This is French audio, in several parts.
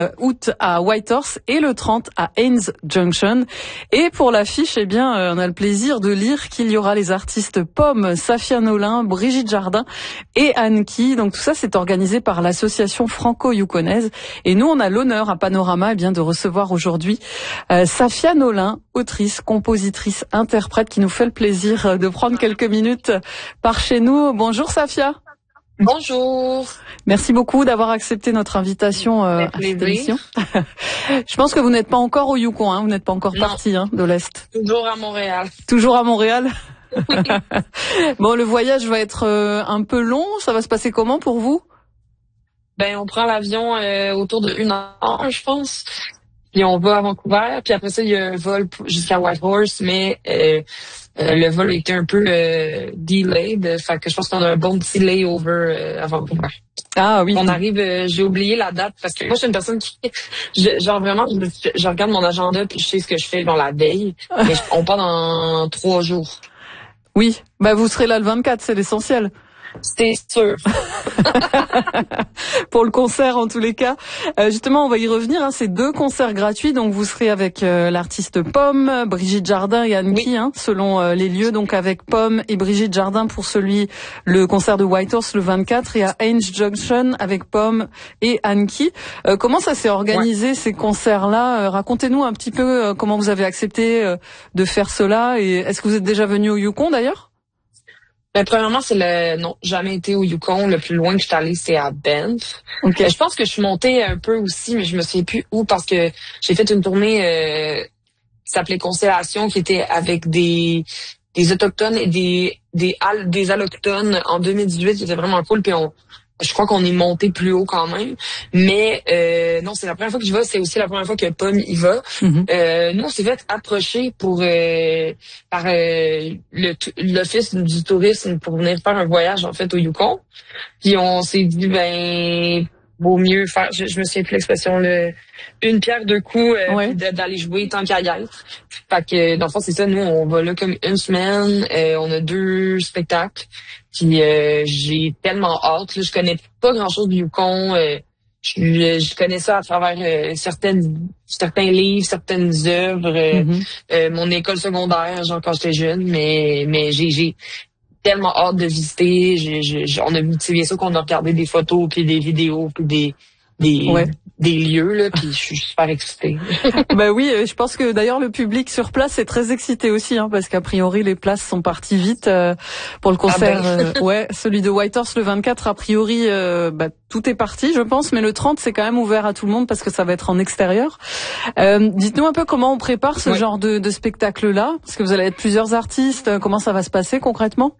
août à Whitehorse et le 30 à Haynes Junction. Et pour l'affiche, eh bien, on a le plaisir de lire qu'il y aura les artistes Pomme, Safia Nolin, Brigitte Jardin et Anki. Donc tout ça, c'est organisé par l'association franco-yukonaise. Et nous, on a l'honneur à Panorama, eh bien, de recevoir aujourd'hui Safia Nolin, autrice, compositrice, interprète, qui nous fait le plaisir de prendre quelques minutes par chez nous. Bonjour Safia. Bonjour. Merci beaucoup d'avoir accepté notre invitation à cette émission. Je pense que vous n'êtes pas encore au Yukon, hein, vous n'êtes pas encore parti de l'Est. Toujours à Montréal. Toujours à Montréal. Oui. Bon, le voyage va être un peu long, ça va se passer comment pour vous? Ben, on prend l'avion autour de 1 heure, je pense. Puis on va à Vancouver, puis après ça, il y a un vol jusqu'à Whitehorse, mais le vol a été un peu delayed, fait que je pense qu'on a un bon petit layover à Vancouver. Ah oui. On arrive, j'ai oublié la date, parce que moi, je suis une personne qui, je regarde mon agenda, puis je sais ce que je fais dans la veille, mais on part dans 3 jours. Oui, bah vous serez là le 24, c'est l'essentiel. C'est sûr. Pour le concert en tous les cas. Justement, on va y revenir. C'est 2 concerts gratuits. Donc vous serez avec l'artiste Pomme, Brigitte Jardin et Anki, oui. Selon les lieux. Donc avec Pomme et Brigitte Jardin pour le concert de Whitehorse le 24 et à Haynes Junction avec Pomme et Anki. Comment ça s'est organisé ces concerts-là? Racontez-nous un petit peu comment vous avez accepté de faire cela et est-ce que vous êtes déjà venu au Yukon d'ailleurs? Ben, premièrement, non, jamais été au Yukon. Le plus loin que je suis allée, c'est à Banff. Okay. Je pense que je suis montée un peu aussi, mais je me souviens plus où parce que j'ai fait une tournée qui s'appelait Constellation, qui était avec des autochtones et des allochtones en 2018. C'était vraiment cool. Puis je crois qu'on est monté plus haut quand même. Mais non, c'est la première fois que j'y vais. C'est aussi la première fois que Pomme y va. Mm-hmm. Nous, on s'est fait approcher par l'Office du tourisme pour venir faire un voyage en fait au Yukon. Puis on s'est dit vaut mieux faire, je me souviens plus l'expression, une pierre deux coups, ouais. D'aller jouer tant qu'à y être. Fait que dans le fond, c'est ça, nous, on va là comme une semaine, on a 2 spectacles. Puis j'ai tellement hâte. Là, je connais pas grand-chose du Yukon. Je connais ça à travers certains livres, certaines œuvres, mon école secondaire, genre quand j'étais jeune, mais j'ai tellement hâte de visiter. On a vu, bien sûr qu'on a regardé des photos puis des vidéos puis des lieux là, puis je suis super excitée. Ben oui, je pense que d'ailleurs le public sur place est très excité aussi, parce qu'a priori les places sont parties vite pour le concert. Celui de Whitehorse le 24, a priori tout est parti, je pense, mais le 30 c'est quand même ouvert à tout le monde parce que ça va être en extérieur. Dites-nous un peu comment on prépare ce genre de spectacle-là, parce que vous allez être plusieurs artistes. Comment ça va se passer concrètement?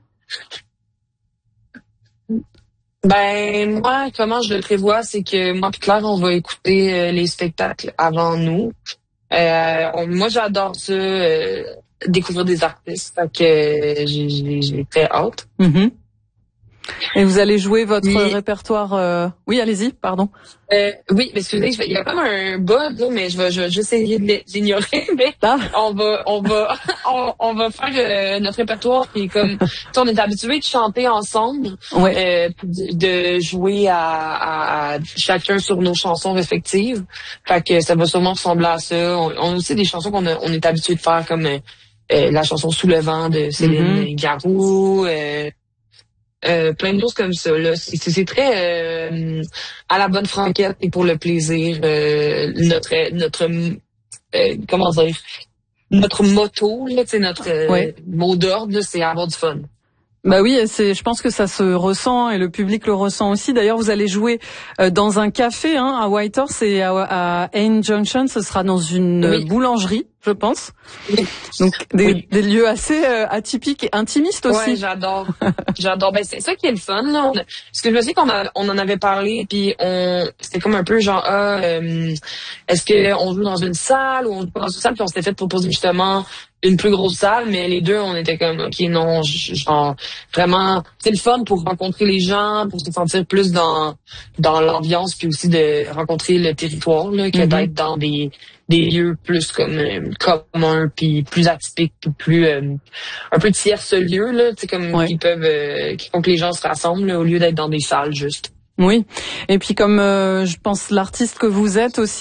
Ben moi, comment je le prévois, c'est que moi et Claire, on va écouter les spectacles avant nous. Moi, j'adore ça, découvrir des artistes, fait que j'ai très hâte. Mm-hmm. Et vous allez jouer votre répertoire. Oui, allez-y, pardon. Oui, mais excusez, il y a comme un bug là, mais je vais essayer de l'ignorer. Mais on va faire notre répertoire qui est comme, on est habitué de chanter ensemble, de jouer à chacun sur nos chansons respectives. Fait que ça va sûrement ressembler à ça. On a aussi des chansons on est habitué de faire comme la chanson Sous le vent de Céline Garou. Plein de choses comme ça là. C'est très à la bonne franquette et pour le plaisir. Notre comment dire, notre motto là, notre mot d'ordre là, c'est avoir du fun. Bah oui, je pense que ça se ressent et le public le ressent aussi. D'ailleurs, vous allez jouer dans un café à Whitehorse et à Haynes Junction. Ce sera dans une boulangerie, je pense. Oui. Donc des lieux assez atypiques et intimistes aussi. Ouais, j'adore. Ben c'est ça qui est le fun là. Parce que je me sais qu'on en avait parlé puis c'était comme un peu genre est-ce que on joue dans une salle ou on joue pas dans une salle, puis on s'était fait proposer justement une plus grosse salle, mais les deux, on était comme, OK, non, genre, vraiment, c'est le fun pour rencontrer les gens, pour se sentir plus dans l'ambiance, puis aussi de rencontrer le territoire, là, que d'être dans des lieux plus comme communs, puis plus atypiques, puis plus un peu tierces lieux, là, tu sais, comme qui font que les gens se rassemblent, là, au lieu d'être dans des salles, juste. Oui. Et puis comme je pense l'artiste que vous êtes aussi,